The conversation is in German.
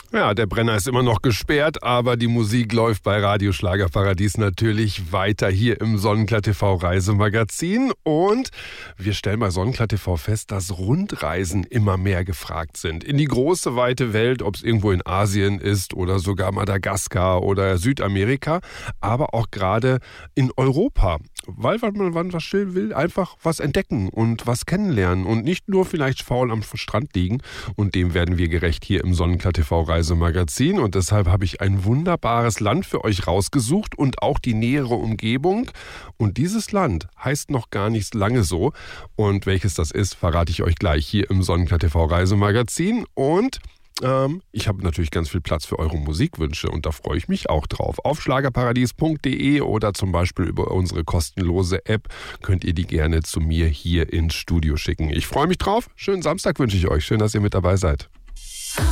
Ja, der Brenner ist immer noch gesperrt, aber die Musik läuft bei Radio Schlagerparadies natürlich weiter hier im Sonnenklar TV Reisemagazin. Und wir stellen bei Sonnenklar TV fest, dass Rundreisen immer mehr gefragt sind. In die große, weite Welt, ob es irgendwo in Asien ist oder sogar Madagaskar oder Südamerika, aber auch gerade in Europa. Weil man was still will, einfach was entdecken und was kennenlernen und nicht nur vielleicht faul am Strand liegen. Und dem werden wir gerecht hier im Sonnenklar TV Reisemagazin. Und deshalb habe ich ein wunderbares Land für euch rausgesucht und auch die nähere Umgebung. Und dieses Land heißt noch gar nicht lange so. Und welches das ist, verrate ich euch gleich hier im Sonnenklar TV Reisemagazin. Und ich habe natürlich ganz viel Platz für eure Musikwünsche und da freue ich mich auch drauf. Auf schlagerparadies.de oder zum Beispiel über unsere kostenlose App könnt ihr die gerne zu mir hier ins Studio schicken. Ich freue mich drauf. Schönen Samstag wünsche ich euch. Schön, dass ihr mit dabei seid.